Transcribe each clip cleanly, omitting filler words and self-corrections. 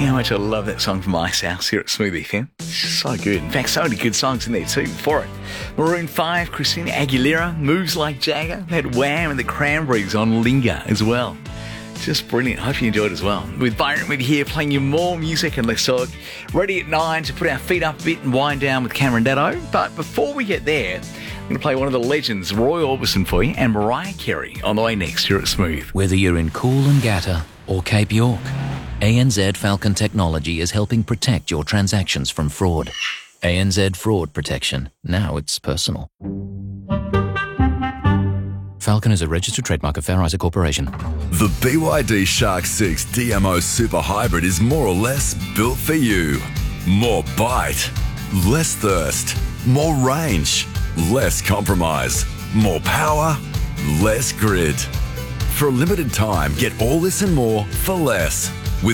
You know how much I love that song from Ice House here at Smooth FM. So good. In fact, so many good songs in there too for it. Maroon 5, Christina Aguilera, Moves Like Jagger. They had Wham and the Cranberries on Linger as well. Just brilliant. Hope you enjoyed as well. With Byron with here playing you more music and less talk. Ready at 9 to put our feet up a bit and wind down with Cameron Daddo. But before we get there, I'm going to play one of the legends, Roy Orbison, for you, and Mariah Carey on the way next here at Smooth. Whether you're in Coolangatta or Cape York, ANZ Falcon Technology is helping protect your transactions from fraud. ANZ Fraud Protection. Now it's personal. Falcon is a registered trademark of Fair Isaac Corporation. The BYD Shark 6 DMO Super Hybrid is more or less built for you. More bite, less thirst, more range, less compromise, more power, less grid. For a limited time, get all this and more for less. With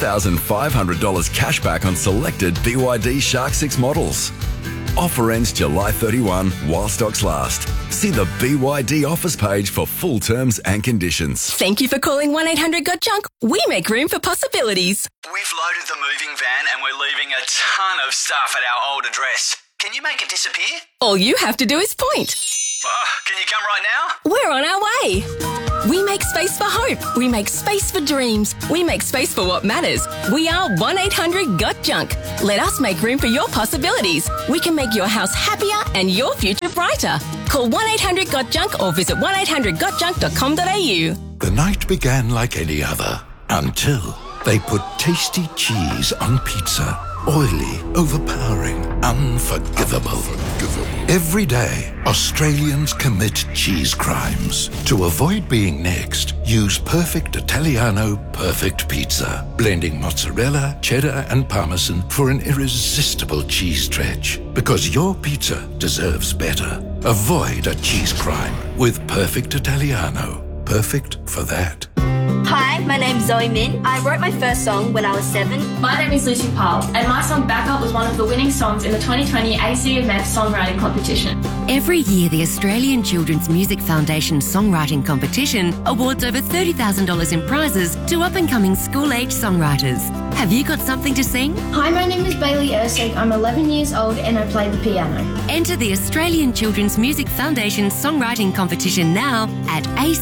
$2,500 cash back on selected BYD Shark 6 models. Offer ends July 31 while stocks last. See the BYD offers page for full terms and conditions. Thank you for calling 1-800-GOT-JUNK. We make room for possibilities. We've loaded the moving van and we're leaving a ton of stuff at our old address. Can you make it disappear? All you have to do is point. Can you come right now? We're on our way. We make space for hope. We make space for dreams. We make space for what matters. We are 1-800-GOT-JUNK. Let us make room for your possibilities. We can make your house happier and your future brighter. Call 1-800-GOT-JUNK or visit 1-800-GOT-JUNK.com.au. The night began like any other until they put tasty cheese on pizza. Oily, overpowering, unforgivable. Every day, Australians commit cheese crimes. To avoid being next, use Perfect Italiano Perfect Pizza, blending mozzarella, cheddar and parmesan for an irresistible cheese stretch. Because your pizza deserves better. Avoid a cheese crime with Perfect Italiano. Perfect for that. Hi, my name's Zoe Min. I wrote my first song when I was 7. My name is Lucy Powell, and my song Backup was one of the winning songs in the 2020 ACMF Songwriting Competition. Every year, the Australian Children's Music Foundation Songwriting Competition awards over $30,000 in prizes to up-and-coming school-age songwriters. Have you got something to sing? Hi, my name is Bailey Ersig. I'm 11 years old and I play the piano. Enter the Australian Children's Music Foundation Songwriting Competition now at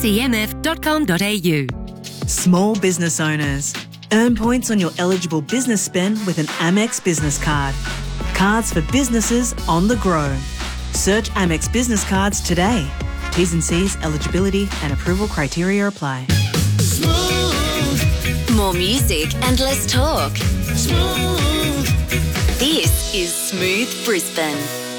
acmf.com.au. Small business owners. Earn points on your eligible business spend with an Amex business card. Cards for businesses on the grow. Search Amex Business Cards today. T's and C's, eligibility and approval criteria apply. Smooth. More music and less talk. Smooth. This is Smooth Brisbane.